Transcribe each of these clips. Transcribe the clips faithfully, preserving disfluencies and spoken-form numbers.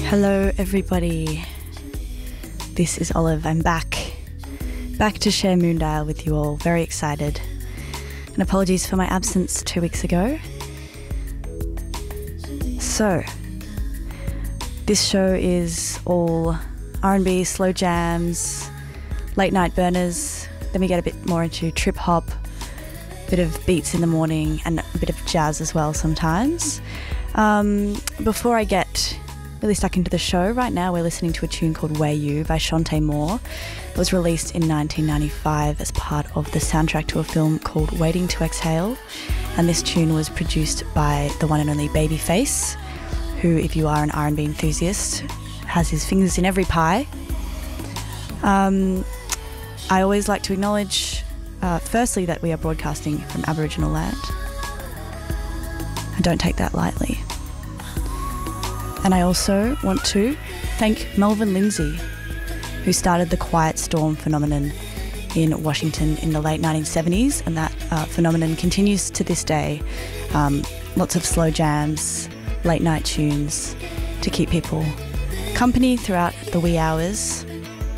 Hello everybody, this is Olive. I'm back, back to share Moondial with you all, very excited. And apologies for my absence two weeks ago. So, this show is all R and B, slow jams, late night burners, then we get a bit more into trip hop, a bit of beats in the morning and a bit of jazz as well sometimes. Um, before I get really stuck into the show, right now we're listening to a tune called Way You by Shantae Moore. It was released in nineteen ninety-five as part of the soundtrack to a film called Waiting to Exhale, and this tune was produced by the one and only Babyface, who, if you are an R and B enthusiast, has his fingers in every pie. Um, I always like to acknowledge, uh, firstly, that we are broadcasting from Aboriginal land. I don't take that lightly. And I also want to thank Melvin Lindsay, who started the Quiet Storm phenomenon in Washington in the late nineteen seventies, and that uh, phenomenon continues to this day. Um, lots of slow jams, late night tunes to keep people company throughout the wee hours.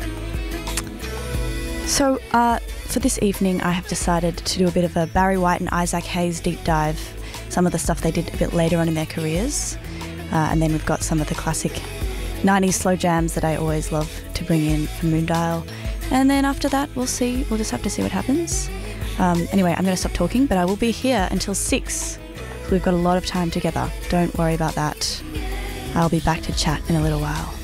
So uh, for this evening, I have decided to do a bit of a Barry White and Isaac Hayes deep dive, some of the stuff they did a bit later on in their careers. Uh, and then we've got some of the classic nineties slow jams that I always love to bring in for Moondial. And then after that, we'll see. We'll just have to see what happens. Um, anyway, I'm going to stop talking, but I will be here until six. So we've got a lot of time together. Don't worry about that. I'll be back to chat in a little while.